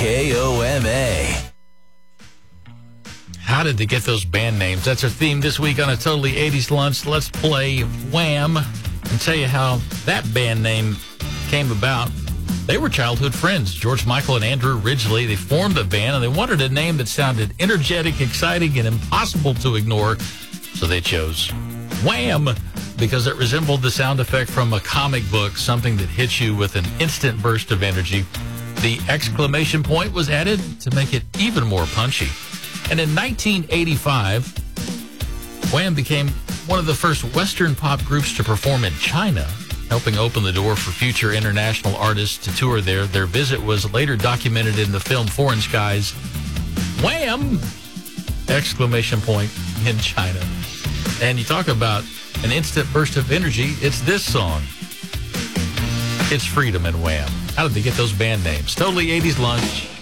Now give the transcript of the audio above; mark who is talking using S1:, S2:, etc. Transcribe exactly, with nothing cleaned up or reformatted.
S1: K O M A.
S2: How did they get those band names? That's our theme this week on a Totally eighties Lunch. Let's play Wham and tell you how that band name came about. They were childhood friends, George Michael and Andrew Ridgeley. They formed a band, and they wanted a name that sounded energetic, exciting, and impossible to ignore. So they chose Wham because it resembled the sound effect from a comic book, something that hits you with an instant burst of energy. The exclamation point was added to make it even more punchy. And in nineteen eighty-five, Wham became one of the first Western pop groups to perform in China, helping open the door for future international artists to tour there. Their visit was later documented in the film Foreign Skies. Wham! Exclamation point in China. And you talk about an instant burst of energy, it's this song. It's Freedom and Wham. How did they get those band names? Totally eighties Lunch.